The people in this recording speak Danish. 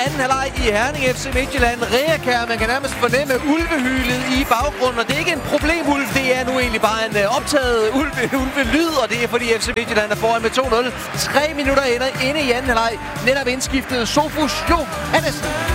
anden halvleg i Herning FC Midtjylland. Reakær, man kan nærmest fornemme ulvehylet i baggrunden, og det er ikke en problemulv, det er nu egentlig bare en optaget ulvelyd, og det er fordi FC Midtjylland er foran med 2-0. 3 minutter inde i anden halvleg. Netop indskiftet Sofus Jo Hannessen.